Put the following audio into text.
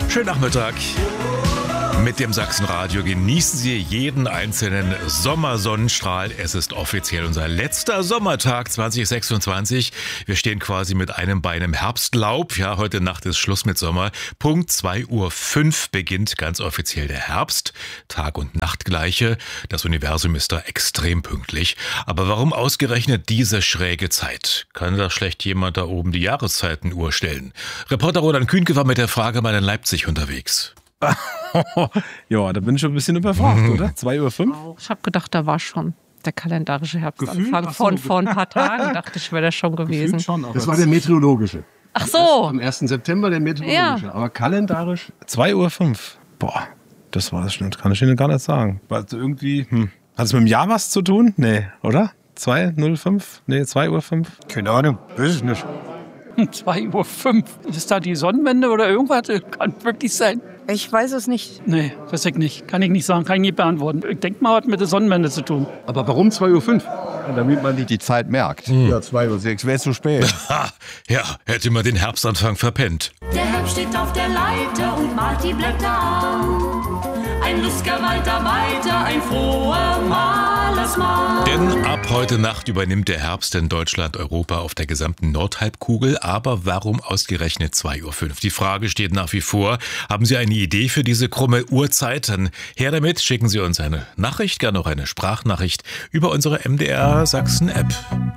Schönen Nachmittag. Mit dem Sachsenradio genießen Sie jeden einzelnen Sommersonnenstrahl. Es ist offiziell unser letzter Sommertag 2026. Wir stehen quasi mit einem Bein im Herbstlaub. Ja, heute Nacht ist Schluss mit Sommer. Punkt 2:05 Uhr beginnt ganz offiziell der Herbst. Tag- und Nachtgleiche. Das Universum ist da extrem pünktlich. Aber warum ausgerechnet diese schräge Zeit? Kann da schlecht jemand da oben die Jahreszeitenuhr stellen? Reporter Roland Kühnke war mit der Frage mal in Leipzig unterwegs. Ja, da bin ich schon ein bisschen überfragt, oder? 2:05 Uhr? Ich habe gedacht, da war schon der kalendarische Herbstanfang von vor ein paar Tagen. Dachte ich, wäre das schon gewesen. Schon, Das war der meteorologische. Ach so. Am 1. September der meteorologische. Ja. Aber kalendarisch 2:05 Uhr. Boah, das war das schon. Kann ich Ihnen gar nicht sagen. War das irgendwie, hat es mit dem Jahr was zu tun? Nee, oder? 2:05? Nee, 2:05 Uhr. Keine Ahnung, weiß ich nicht. 2:05 Uhr. Ist da die Sonnenwende oder irgendwas? Kann wirklich sein. Ich weiß es nicht. Nee, weiß ich nicht. Kann ich nicht sagen, kann ich nicht beantworten. Ich denke mal, hat mit der Sonnenwende zu tun. Aber warum 2:05 Uhr? Damit man die Zeit merkt. Ja, 2:06 wäre zu spät. Ha, ja, hätte man den Herbstanfang verpennt. Der Herbst steht auf der Leiter und malt die Blätter an. Ein lustiger Waldarbeiter, ein froher Malersmann. Denn ab heute Nacht übernimmt der Herbst in Deutschland, Europa, auf der gesamten Nordhalbkugel. Aber warum ausgerechnet 2:05 Uhr? Die Frage steht nach wie vor. Haben Sie eine Idee für diese krumme Uhrzeit? Dann her damit, schicken Sie uns eine Nachricht, gerne auch eine Sprachnachricht über unsere MDR Sachsen App.